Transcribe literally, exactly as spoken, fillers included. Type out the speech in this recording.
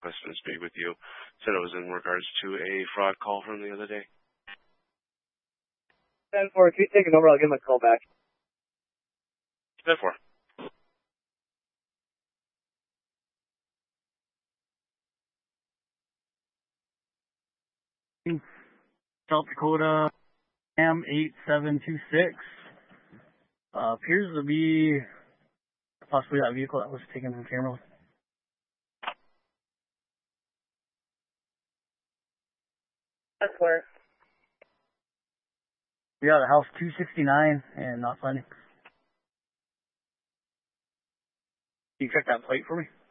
question to speak with you. Said it was in regards to a fraud call from the other day. ten four, if you take it over, I'll give him a call back. ten four. South Dakota M eight seven two six. Uh, appears to be possibly that vehicle that was taken from camera. That's where. We got a house two sixty-nine and not finding. Can you check that plate for me?